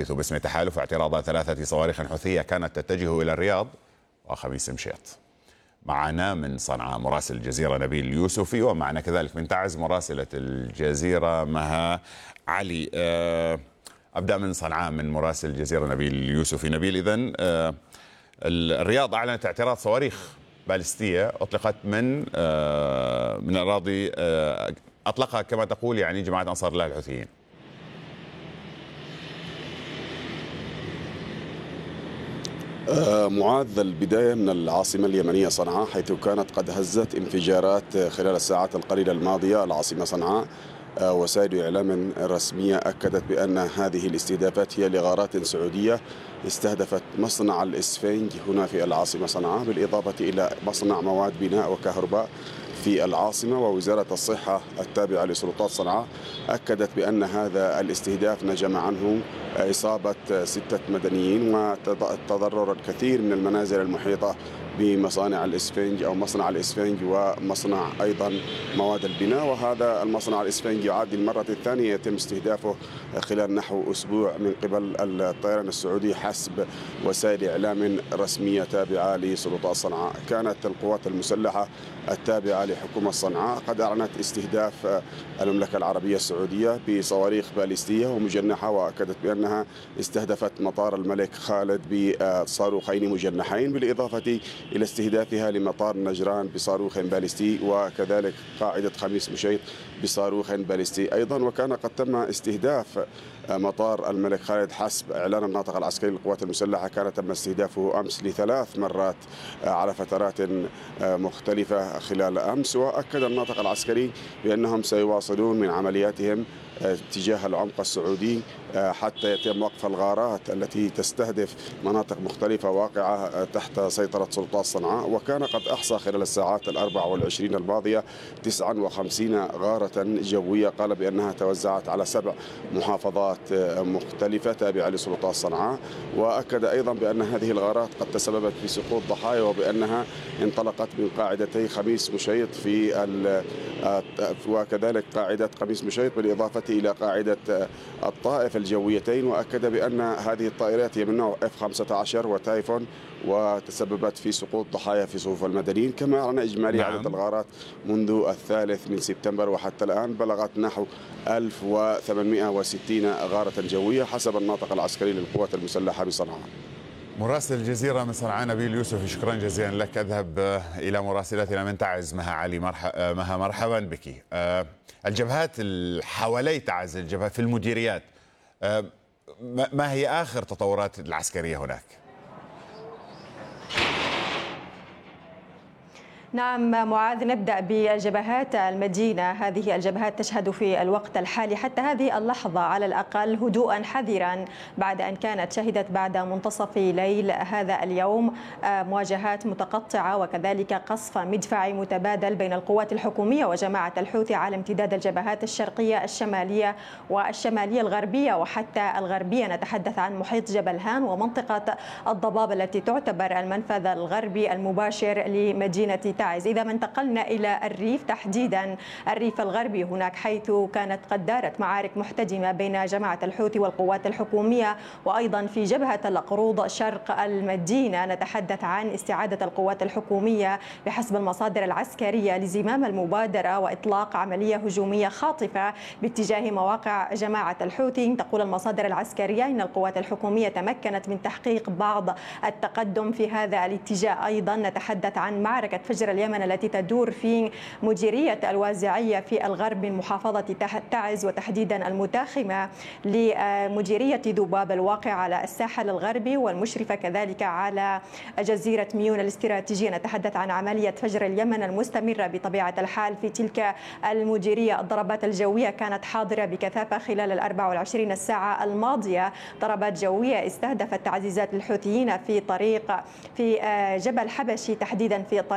الحديث باسم تحالف اعتراض 3 صواريخ حوثية كانت تتجه إلى الرياض وخميس مشيط. معنا من صنعاء مراسل الجزيرة نبيل اليوسفي، ومعنا كذلك من تعز مراسلة الجزيرة مها علي. أبدأ من صنعاء من مراسل الجزيرة نبيل اليوسفي. نبيل، إذن الرياض أعلنت اعتراض صواريخ باليستية أطلقت من أراضي أطلقها كما تقول يعني جماعة أنصار الله الحوثيين. معاذ، البداية من العاصمة اليمنية صنعاء، حيث كانت قد هزت انفجارات خلال الساعات القليلة الماضية العاصمة صنعاء. وسائل إعلام رسمية أكدت بأن هذه الاستهدافات هي لغارات سعودية استهدفت مصنع الإسفنج هنا في العاصمة صنعاء، بالإضافة إلى مصنع مواد بناء وكهرباء في العاصمة. ووزارة الصحة التابعة لسلطات صنعاء أكدت بأن هذا الاستهداف نجم عنه إصابة 6 مدنيين وتضرر الكثير من المنازل المحيطة بمصانع الإسفنج أو مصنع الإسفنج ومصنع أيضا مواد البناء. وهذا المصنع الإسفنج يعد للمرة الثانية يتم استهدافه خلال نحو أسبوع من قبل الطيران السعودي حسب وسائل إعلام رسمية تابعة لسلطات صنعاء. كانت القوات المسلحة التابعة لحكومة صنعاء قد أعلنت استهداف المملكة العربية السعودية بصواريخ باليستية ومجنحة، وأكدت بأنها استهدفت مطار الملك خالد بصاروخين مجنحين، بالإضافة إلى استهدافها لمطار نجران بصاروخ باليستي، وكذلك قاعدة خميس مشيط بصاروخ باليستي أيضا. وكان قد تم استهداف مطار الملك خالد حسب إعلان الناطق العسكري للقوات المسلحة. كان تم استهدافه أمس ل3 مرات على فترات مختلفة خلال أمس. وأكد الناطق العسكري بأنهم سيواصلون من عملياتهم تجاه العمق السعودي حتى يتم وقف الغارات التي تستهدف مناطق مختلفة واقعة تحت سيطرة سلطات صنعاء. وكان قد أحصى خلال الساعات 24 الماضية 59 غارة جوية، قال بأنها توزعت على 7 محافظات مختلفة تابعة لسلطات صنعاء. وأكد أيضا بأن هذه الغارات قد تسببت في سقوط ضحايا، وبأنها انطلقت من قاعدتي خميس مشيط وكذلك قاعدة خميس مشيط بالإضافة إلى قاعدة الطائف الجويتين. وأكد بأن هذه الطائرات هي من نوع F-15 وتايفون، وتسببت في سقوط ضحايا في صفوف المدنيين. كما أعلن إجمالي عدد الغارات منذ 3 سبتمبر وحتى الآن بلغت نحو 1860 غارة جوية حسب الناطق العسكري للقوات المسلحة بصنعاء. مراسل الجزيرة من صنعاء نبيل اليوسفي، شكرا جزيلا لك. أذهب إلى مراسلتنا من تعز مها علي. مها، مرحبا بك. الجبهات حوالي تعز، الجبهات في المديريات، ما هي آخر تطورات العسكرية هناك؟ نعم معاذ، نبدأ بالجبهات المدينة. هذه الجبهات تشهد في الوقت الحالي حتى هذه اللحظة على الأقل هدوءا حذرا، بعد أن كانت شهدت بعد منتصف ليل هذا اليوم مواجهات متقطعة وكذلك قصف مدفعي متبادل بين القوات الحكومية وجماعة الحوثي على امتداد الجبهات الشرقية الشمالية والشمالية الغربية وحتى الغربية. نتحدث عن محيط جبل هان ومنطقة الضباب التي تعتبر المنفذ الغربي المباشر لمدينة تعز. إذا ما انتقلنا إلى الريف، تحديدا الريف الغربي، هناك حيث كانت قد دارت معارك محتدمة بين جماعة الحوثي والقوات الحكومية، وأيضا في جبهة القروض شرق المدينة نتحدث عن استعادة القوات الحكومية بحسب المصادر العسكرية لزمام المبادرة وإطلاق عملية هجومية خاطفة باتجاه مواقع جماعة الحوثي. تقول المصادر العسكرية إن القوات الحكومية تمكنت من تحقيق بعض التقدم في هذا الاتجاه. أيضا نتحدث عن معركة فجر اليمن التي تدور في مديرية الوازعية في الغرب من محافظة تعز، وتحديدا المتاخمة لمديرية ذباب الواقع على الساحل الغربي والمشرفة كذلك على جزيرة ميون الاستراتيجية. نتحدث عن عملية فجر اليمن المستمرة بطبيعة الحال في تلك المديرية. الضربات الجوية كانت حاضرة بكثافة خلال 24 الساعة الماضية، ضربات جوية استهدفت تعزيزات الحوثيين في جبل حبشي، تحديدا في الطريق الرابع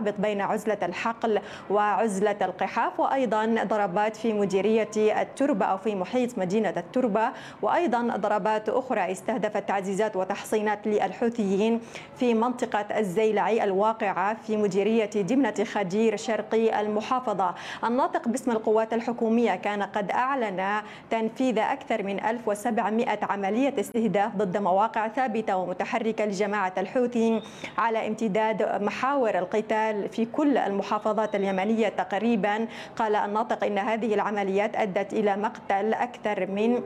الرابط بين عزلة الحقل وعزلة القحاف، وأيضا ضربات في مديرية التربة أو في محيط مدينة التربة، وأيضا ضربات أخرى استهدفت تعزيزات وتحصينات للحوثيين في منطقة الزيلعي الواقعة في مديرية دمنة خدير شرقي المحافظة. الناطق باسم القوات الحكومية كان قد أعلن تنفيذ أكثر من 1700 عملية استهداف ضد مواقع ثابتة ومتحركة لجماعة الحوثي على امتداد محاور القتال في كل المحافظات اليمنية تقريبا. قال الناطق إن هذه العمليات أدت إلى مقتل أكثر من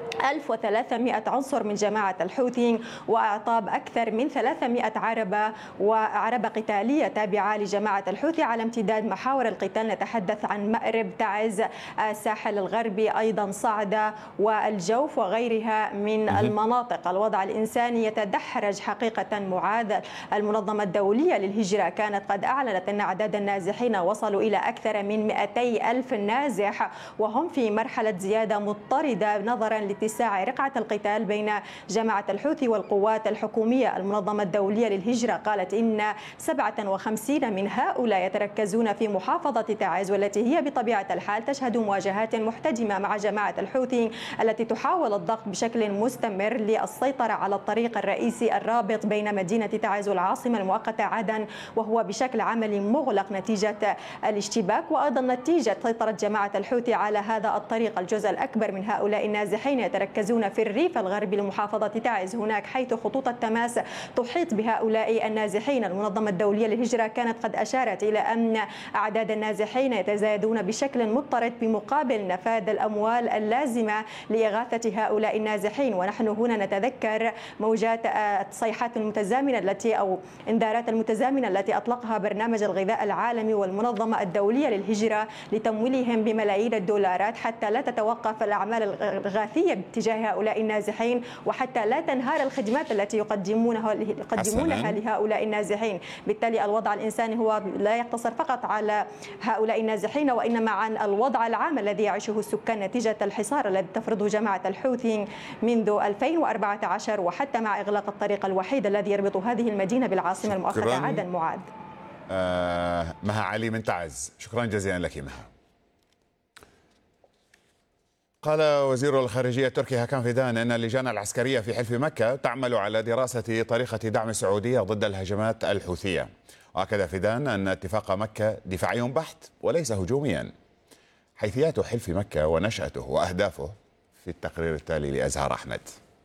1300 عنصر من جماعة الحوثي وإعطاب أكثر من 300 عربة قتالية تابعة لجماعة الحوثي على امتداد محاور القتال. نتحدث عن مأرب، تعز، الساحل الغربي، أيضا صعدة والجوف وغيرها من المناطق. الوضع الإنساني يتدحرج حقيقة معاذ. المنظمة الدولية للهجرة كانت قد أعلنت أن أعداد النازحين وصلوا إلى أكثر من 200 ألف نازح، وهم في مرحلة زيادة مضطردة نظرا لاتساع رقعة القتال بين جماعة الحوثي والقوات الحكومية. المنظمة الدولية للهجرة قالت إن 57 من هؤلاء يتركزون في محافظة تعز، والتي هي بطبيعة الحال تشهد مواجهات محتدمة مع جماعة الحوثي التي تحاول الضغط بشكل مستمر للسيطرة على الطريق الرئيسي الرابط بين مدينة تعز والعاصمة المؤقتة عدن، وهو بشكل عملي مغلق نتيجة الاشتباك وأيضا نتيجة سيطرة جماعة الحوثي على هذا الطريق. الجزء الأكبر من هؤلاء النازحين يتركزون في الريف الغربي لمحافظة تعز هناك، حيث خطوط التماس تحيط بهؤلاء النازحين. المنظمة الدولية للهجرة كانت قد أشارت إلى أن أعداد النازحين يتزايدون بشكل مضطرد بمقابل نفاذ الأموال اللازمة لإغاثة هؤلاء النازحين. ونحن هنا نتذكر موجات الصيحات المتزامنة أو إنذارات المتزامنة التي أطلقها برنامج الغذاء العالمي والمنظمة الدولية للهجرة لتمويلهم بملايين الدولارات حتى لا تتوقف الأعمال الغاثية باتجاه هؤلاء النازحين وحتى لا تنهار الخدمات التي يقدمونها لهؤلاء النازحين. بالتالي الوضع الإنساني هو لا يقتصر فقط على هؤلاء النازحين، وإنما عن الوضع العام الذي يعيشه السكان نتيجة الحصار الذي تفرضه جماعة الحوثي منذ 2014 وحتى مع إغلاق الطريق الوحيد الذي يربط هذه المدينة بالعاصمة المؤقتة عدن. معاذ. مها علي من تعز، شكرا جزيلا لك مها. قال وزير الخارجية التركي هاكان فيدان أن اللجان العسكرية في حلف مكة تعمل على دراسة طريقة دعم السعودية ضد الهجمات الحوثية. وأكد فيدان أن اتفاق مكة دفاعي بحت وليس هجوميا. حيثيات حلف مكة ونشأته وأهدافه في التقرير التالي لأزهار أحمد.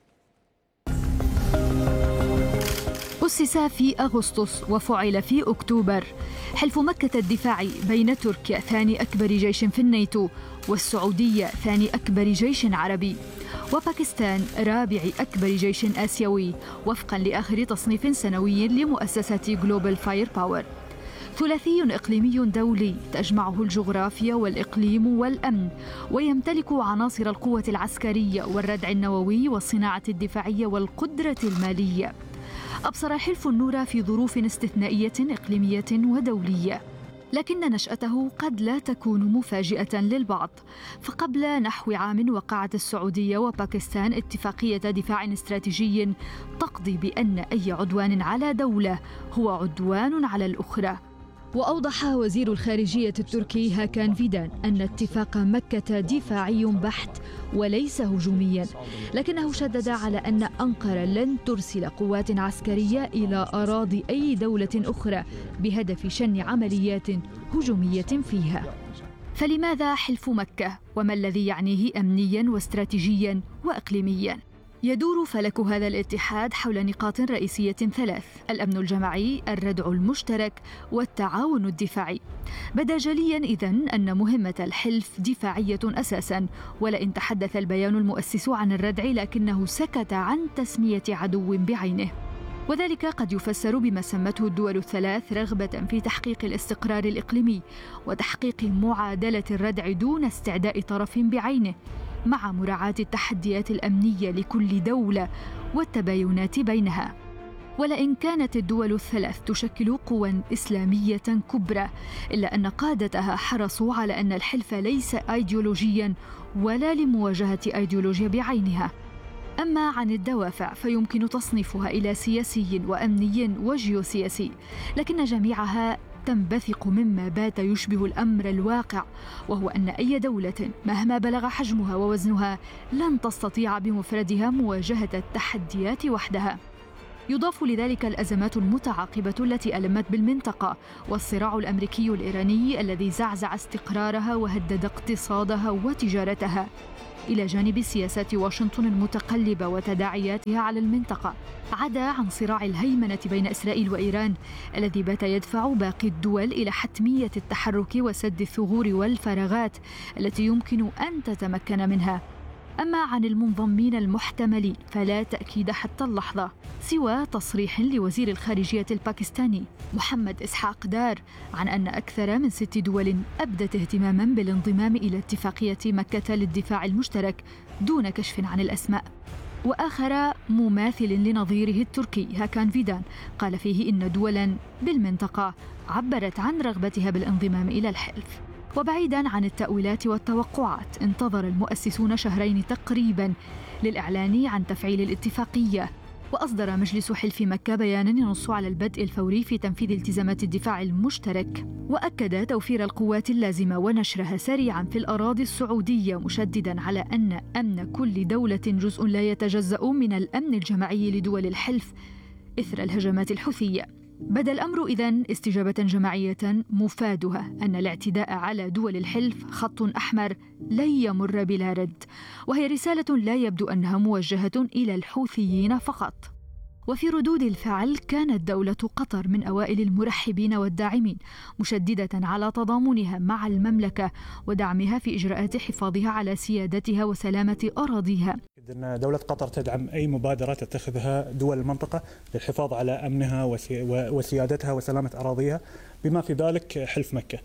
أسس في أغسطس وفعل في أكتوبر. حلف مكة الدفاعي بين تركيا ثاني أكبر جيش في الناتو والسعودية ثاني أكبر جيش عربي وباكستان رابع أكبر جيش آسيوي وفقا لآخر تصنيف سنوي لمؤسسة جلوبال فاير باور. ثلاثي إقليمي دولي تجمعه الجغرافيا والإقليم والأمن، ويمتلك عناصر القوة العسكرية والردع النووي والصناعة الدفاعية والقدرة المالية. أبصر الحلف النور في ظروف استثنائية إقليمية ودولية، لكن نشأته قد لا تكون مفاجئة للبعض. فقبل نحو عام وقعت السعودية وباكستان اتفاقية دفاع استراتيجي تقضي بأن أي عدوان على دولة هو عدوان على الأخرى. وأوضح وزير الخارجية التركي هاكان فيدان أن اتفاق مكة دفاعي بحت وليس هجوميا، لكنه شدد على أن أنقرة لن ترسل قوات عسكرية إلى أراضي أي دولة أخرى بهدف شن عمليات هجومية فيها. فلماذا حلف مكة؟ وما الذي يعنيه أمنيا واستراتيجيا وإقليميا؟ يدور فلك هذا الاتحاد حول نقاط رئيسية ثلاث: الأمن الجماعي، الردع المشترك، والتعاون الدفاعي. بدا جليا إذن أن مهمة الحلف دفاعية أساسا، ولئن تحدث البيان المؤسس عن الردع لكنه سكت عن تسمية عدو بعينه. وذلك قد يفسر بما سمته الدول الثلاث رغبة في تحقيق الاستقرار الإقليمي وتحقيق معادلة الردع دون استعداء طرف بعينه، مع مراعاة التحديات الأمنية لكل دولة والتباينات بينها. ولئن كانت الدول الثلاث تشكل قوى إسلامية كبرى، إلا أن قادتها حرصوا على أن الحلف ليس أيديولوجيا ولا لمواجهة أيديولوجيا بعينها. أما عن الدوافع فيمكن تصنيفها إلى سياسي وأمني وجيوسياسي، لكن جميعها تنبثق مما بات يشبه الأمر الواقع، وهو أن أي دولة مهما بلغ حجمها ووزنها لن تستطيع بمفردها مواجهة التحديات وحدها. يضاف لذلك الأزمات المتعاقبة التي ألمت بالمنطقة، والصراع الأمريكي الإيراني الذي زعزع استقرارها وهدد اقتصادها وتجارتها، إلى جانب سياسات واشنطن المتقلبة وتداعياتها على المنطقة، عدا عن صراع الهيمنة بين إسرائيل وإيران الذي بات يدفع باقي الدول إلى حتمية التحرك وسد الثغور والفراغات التي يمكن أن تتمكن منها. أما عن المنضمين المحتملين فلا تأكيد حتى اللحظة، سوى تصريح لوزير الخارجية الباكستاني محمد إسحاق دار عن أن أكثر من 6 دول أبدت اهتماما بالانضمام إلى اتفاقية مكة للدفاع المشترك دون كشف عن الأسماء. وآخر مماثل لنظيره التركي هاكان فيدان قال فيه إن دولا بالمنطقة عبرت عن رغبتها بالانضمام إلى الحلف. وبعيداً عن التأويلات والتوقعات، انتظر المؤسسون شهرين تقريباً للإعلان عن تفعيل الاتفاقية، وأصدر مجلس حلف مكة بياناً ينص على البدء الفوري في تنفيذ التزامات الدفاع المشترك، وأكد توفير القوات اللازمة ونشرها سريعاً في الأراضي السعودية، مشدداً على أن أمن كل دولة جزء لا يتجزأ من الأمن الجماعي لدول الحلف إثر الهجمات الحوثية. بدا الأمر إذن استجابة جماعية مفادها أن الاعتداء على دول الحلف خط أحمر لن يمر بلا رد، وهي رسالة لا يبدو أنها موجهة إلى الحوثيين فقط. وفي ردود الفعل كانت دولة قطر من أوائل المرحبين والداعمين، مشددة على تضامنها مع المملكة ودعمها في إجراءات حفاظها على سيادتها وسلامة أراضيها. إن دولة قطر تدعم أي مبادرة تتخذها دول المنطقة للحفاظ على أمنها وسيادتها وسلامة أراضيها، بما في ذلك حلف مكة.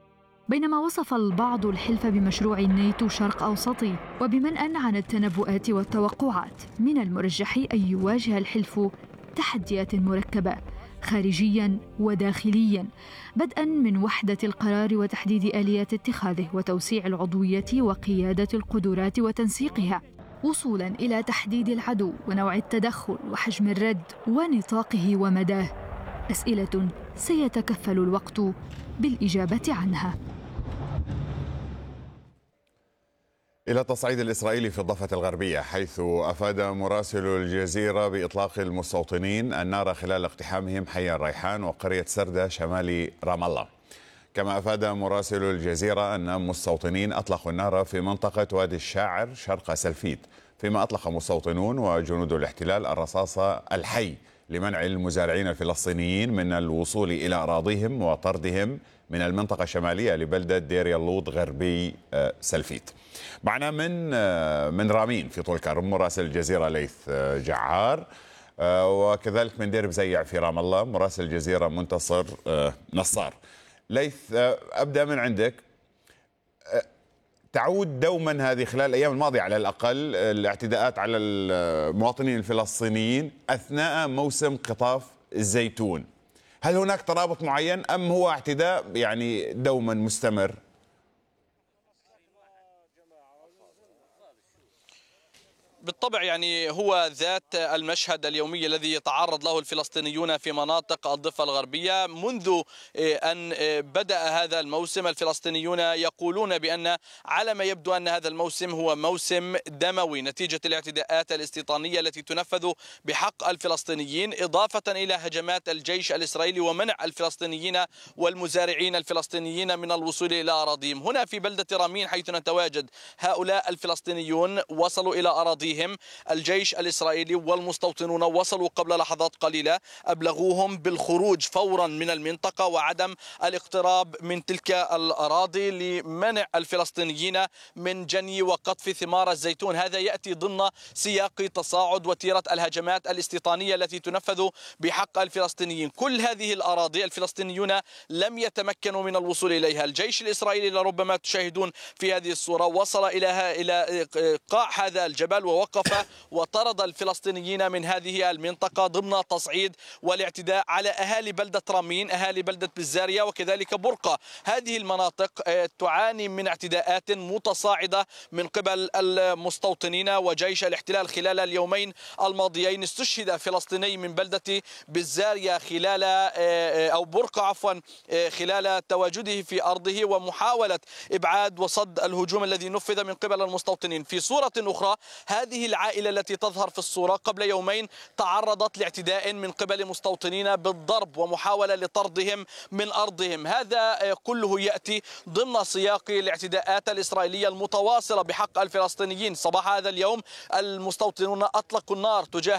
بينما وصف البعض الحلف بمشروع الناتو شرق أوسطي، وبمنأى عن التنبؤات والتوقعات، من المرجح أن يواجه الحلف تحديات مركبة خارجياً وداخلياً، بدءاً من وحدة القرار وتحديد آليات اتخاذه وتوسيع العضوية وقيادة القدرات وتنسيقها، وصولاً إلى تحديد العدو ونوع التدخل وحجم الرد ونطاقه ومداه، أسئلة سيتكفل الوقت بالإجابة عنها. إلى التصعيد الإسرائيلي في الضفة الغربية، حيث أفاد مراسل الجزيرة بإطلاق المستوطنين النار خلال اقتحامهم حي الريحان وقرية سردة شمال رام الله. كما أفاد مراسل الجزيرة أن مستوطنين أطلقوا النار في منطقة وادي الشاعر شرق سلفيت، فيما أطلق مستوطنون وجنود الاحتلال الرصاص الحي لمنع المزارعين الفلسطينيين من الوصول إلى أراضيهم وطردهم من المنطقة الشمالية لبلدة دير يلوط غربي سلفيت. معنا من رامين في طول كرم مراسل الجزيرة ليث جعار، وكذلك من دير بزيع في رام الله مراسل الجزيرة منتصر نصار. ليث، أبدأ من عندك. تعود دوما هذه خلال الأيام الماضية على الأقل الاعتداءات على المواطنين الفلسطينيين أثناء موسم قطاف الزيتون. هل هناك ترابط معين أم هو اعتداء يعني دوما مستمر؟ بالطبع يعني هو ذات المشهد اليومي الذي يتعرض له الفلسطينيون في مناطق الضفة الغربية منذ أن بدأ هذا الموسم. الفلسطينيون يقولون بأن على ما يبدو أن هذا الموسم هو موسم دموي نتيجة الاعتداءات الاستيطانية التي تنفذ بحق الفلسطينيين، إضافة إلى هجمات الجيش الإسرائيلي ومنع الفلسطينيين والمزارعين الفلسطينيين من الوصول إلى أراضيهم. هنا في بلدة رامين حيث نتواجد، هؤلاء الفلسطينيون وصلوا إلى أراضيهم. الجيش الإسرائيلي والمستوطنون وصلوا قبل لحظات قليلة، أبلغوهم بالخروج فورا من المنطقة وعدم الاقتراب من تلك الأراضي لمنع الفلسطينيين من جني وقطف ثمار الزيتون. هذا يأتي ضمن سياق تصاعد وتيرة الهجمات الاستيطانية التي تنفذ بحق الفلسطينيين. كل هذه الأراضي الفلسطينيون لم يتمكنوا من الوصول إليها. الجيش الإسرائيلي لربما تشاهدون في هذه الصورة وصل إلى قاع هذا الجبل ووقف وطرد الفلسطينيين من هذه المنطقة ضمن تصعيد والاعتداء على أهالي بلدة رامين، أهالي بلدة بزارية وكذلك برقة. هذه المناطق تعاني من اعتداءات متصاعدة من قبل المستوطنين وجيش الاحتلال. خلال اليومين الماضيين استشهد فلسطيني من بلدة بزارية أو برقة خلال تواجده في أرضه ومحاولة إبعاد وصد الهجوم الذي نفذ من قبل المستوطنين. في صورة أخرى، هذه العائلة التي تظهر في الصورة قبل يومين تعرضت لاعتداء من قبل مستوطنين بالضرب ومحاولة لطردهم من أرضهم. هذا كله يأتي ضمن سياق الاعتداءات الإسرائيلية المتواصلة بحق الفلسطينيين. صباح هذا اليوم المستوطنون أطلقوا النار تجاه